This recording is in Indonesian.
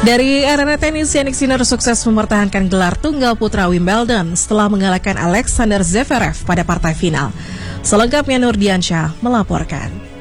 Dari arena tenis, Jannik Sinner sukses mempertahankan gelar tunggal putra Wimbledon setelah mengalahkan Alexander Zverev pada partai final. Selengkapnya Nur Diansyah melaporkan.